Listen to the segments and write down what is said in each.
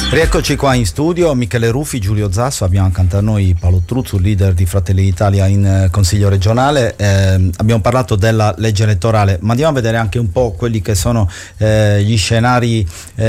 Rieccoci qua in studio, Michele Ruffi, Giulio Zasso, abbiamo accanto a noi Paolo Truzzu, leader di Fratelli d'Italia in Consiglio regionale. Abbiamo parlato della legge elettorale, ma andiamo a vedere anche un po' quelli che sono gli scenari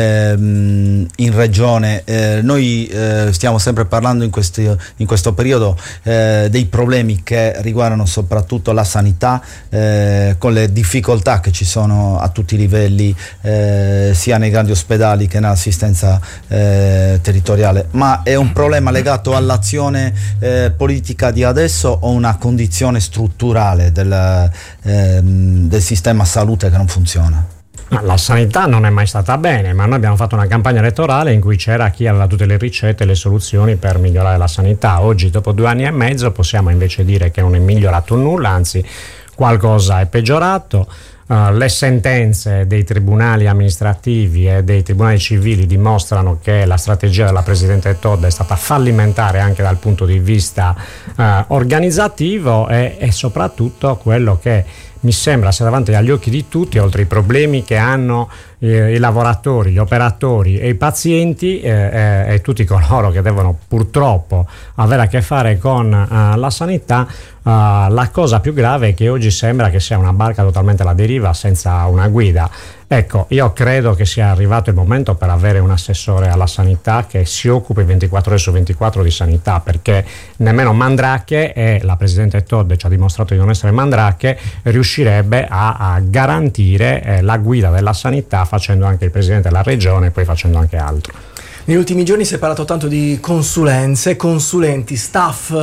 in regione. Noi stiamo sempre parlando in questo periodo dei problemi che riguardano soprattutto la sanità, con le difficoltà che ci sono a tutti i livelli, sia nei grandi ospedali che nell'assistenza territoriale. Ma è un problema legato all'azione politica di adesso o una condizione strutturale del sistema salute che non funziona? La sanità non è mai stata bene, ma noi abbiamo fatto una campagna elettorale in cui c'era chi aveva tutte le ricette e le soluzioni per migliorare la sanità. Oggi, dopo 2 anni e mezzo, possiamo invece dire che non è migliorato nulla, anzi qualcosa è peggiorato. Le sentenze dei tribunali amministrativi e dei tribunali civili dimostrano che la strategia della Presidente Todde è stata fallimentare anche dal punto di vista organizzativo e soprattutto quello che mi sembra sia davanti agli occhi di tutti, oltre ai problemi che hanno i lavoratori, gli operatori e i pazienti e tutti coloro che devono purtroppo avere a che fare con la sanità. La cosa più grave è che oggi sembra che sia una barca totalmente alla deriva senza una guida. Ecco, io credo che sia arrivato il momento per avere un assessore alla sanità che si occupi 24 ore su 24 di sanità, perché nemmeno Mandrake, e la Presidente Todde ci ha dimostrato di non essere Mandrake, riuscirebbe a garantire la guida della sanità, facendo anche il Presidente della Regione e poi facendo anche altro. Negli ultimi giorni si è parlato tanto di consulenze, consulenti, staff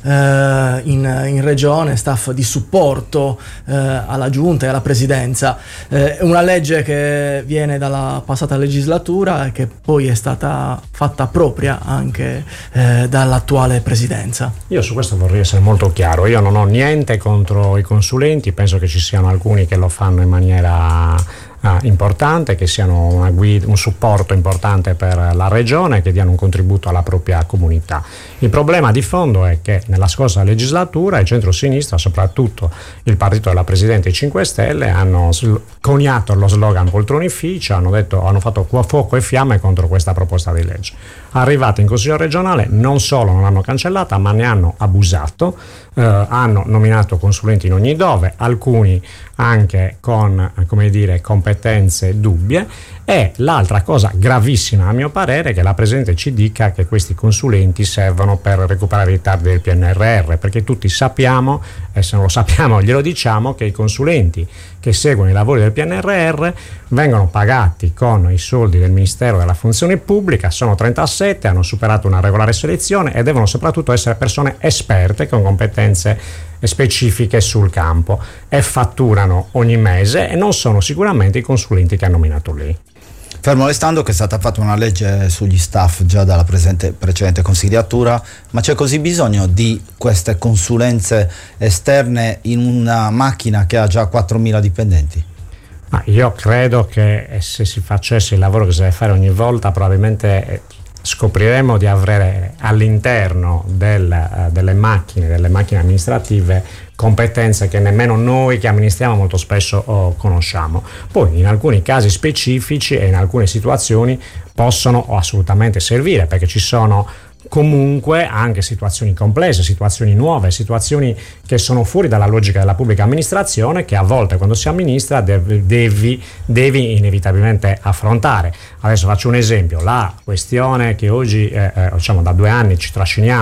in regione, staff di supporto alla Giunta e alla Presidenza. Una legge che viene dalla passata legislatura e che poi è stata fatta propria anche dall'attuale Presidenza. Io su questo vorrei essere molto chiaro. Io non ho niente contro i consulenti, penso che ci siano alcuni che lo fanno in maniera importante, che siano una guida, un supporto importante per la regione, che diano un contributo alla propria comunità. Il problema di fondo è che nella scorsa legislatura il centro-sinistra, soprattutto il partito della Presidente 5 Stelle, hanno coniato lo slogan poltronificio, hanno fatto fuoco e fiamme contro questa proposta di legge. Arrivata in Consiglio regionale, non solo non l'hanno cancellata, ma ne hanno abusato, hanno nominato consulenti in ogni dove, alcuni anche con competenze dubbie. E l'altra cosa gravissima a mio parere è che la Presidente ci dica che questi consulenti servono per recuperare i ritardi del PNRR, perché tutti sappiamo, e se non lo sappiamo glielo diciamo, che i consulenti che seguono i lavori del PNRR vengono pagati con i soldi del Ministero della Funzione Pubblica, sono 37, hanno superato una regolare selezione e devono soprattutto essere persone esperte con competenze specifiche sul campo, e fatturano ogni mese e non sono sicuramente i consulenti che ha nominato lei. Fermo restando che è stata fatta una legge sugli staff già dalla precedente consigliatura, ma c'è così bisogno di queste consulenze esterne in una macchina che ha già 4.000 dipendenti? Ma io credo che se si facesse il lavoro che si deve fare ogni volta, probabilmente scopriremo di avere all'interno delle macchine amministrative competenze che nemmeno noi che amministriamo molto spesso conosciamo. Poi in alcuni casi specifici e in alcune situazioni possono assolutamente servire, perché ci sono comunque anche situazioni complesse, situazioni nuove, situazioni che sono fuori dalla logica della pubblica amministrazione, che a volte quando si amministra devi inevitabilmente affrontare. Adesso faccio un esempio: la questione che oggi da 2 anni ci trasciniamo